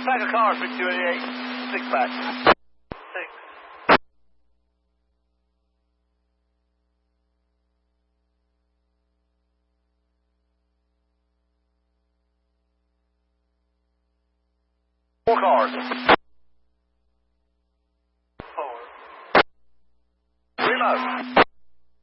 Pack of cars, 6288. 6 back. 6. Four cars.